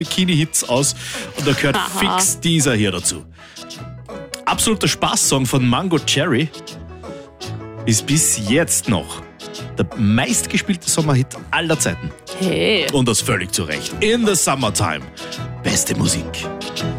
Bikini-Hits aus und da gehört fix dieser hier dazu. Absoluter Spaßsong von Mango Cherry ist bis jetzt noch der meistgespielte Sommerhit aller Zeiten. Hey. Und das völlig zu Recht. In the Summertime. Beste Musik.